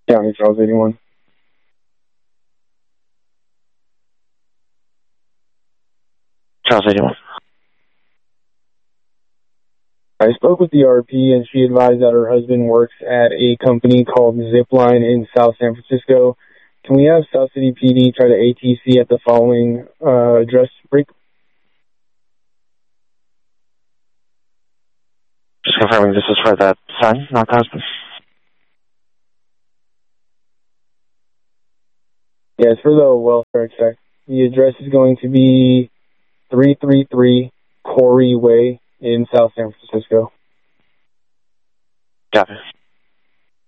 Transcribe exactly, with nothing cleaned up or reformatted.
County, Charles eighty-one. Charles eighty-one. I spoke with the R P, and she advised that her husband works at a company called Zipline in South San Francisco. Can we have South City P D try to A T C at the following uh, address break? Just confirming this is for the son, not the husband. Yeah, it's for the welfare check. The address is going to be three thirty-three Corey Way in South San Francisco. Got it.